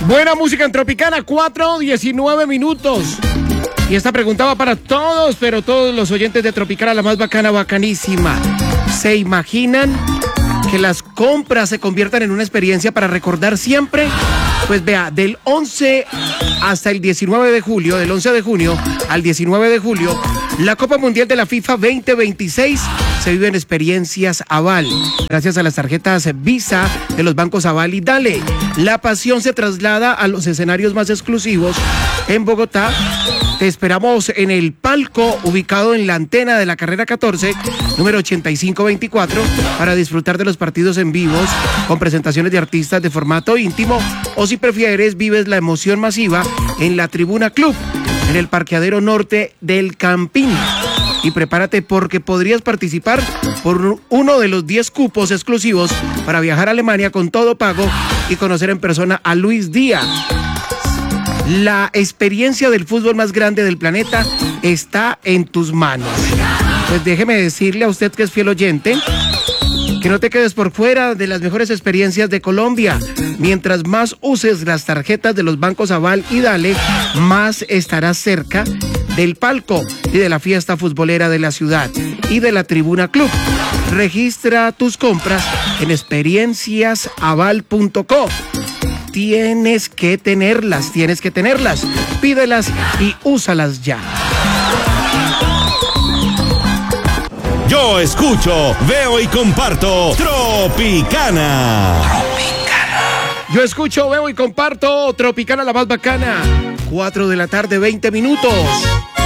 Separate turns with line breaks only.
Buena música en Tropicana, 4:19 minutos. Y esta pregunta va para todos, pero todos los oyentes de Tropicana, la más bacana, bacanísima. ¿Se imaginan que las compras se conviertan en una experiencia para recordar siempre? Pues vea, del 11 hasta el 19 de julio, del 11 de junio al 19 de julio, la Copa Mundial de la FIFA 2026 se vive en experiencias Aval. Gracias a las tarjetas Visa de los bancos Aval y Dale, la pasión se traslada a los escenarios más exclusivos en Bogotá. Te esperamos en el palco ubicado en la antena de la carrera 14, número 8524, para disfrutar de los partidos en vivos con presentaciones de artistas de formato íntimo, o si prefieres, vives la emoción masiva en la Tribuna Club, en el parqueadero norte del Campín. Y prepárate porque podrías participar por uno de los 10 cupos exclusivos para viajar a Alemania con todo pago y conocer en persona a Luis Díaz. La experiencia del fútbol más grande del planeta está en tus manos. Pues déjeme decirle a usted que es fiel oyente que no te quedes por fuera de las mejores experiencias de Colombia. Mientras más uses las tarjetas de los bancos Aval y Dale, más estarás cerca del palco y de la fiesta futbolera de la ciudad y de la Tribuna Club. Registra tus compras en experienciasaval.co. Tienes que tenerlas, pídelas y úsalas ya.
Yo escucho, veo y comparto Tropicana.
Yo escucho, veo y comparto Tropicana, la más bacana. 4 de la tarde, 20 minutos.